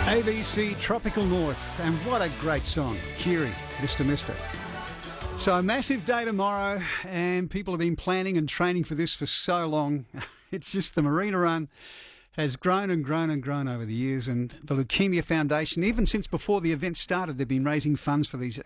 ABC Tropical North, and what a great song, Kiri, Mr. Mister. So a massive day tomorrow, and people have been planning and training for this for so long. It's just the Marina Run has grown and grown and grown over the years, and the Leukemia Foundation, even since before the event started, they've been raising funds for these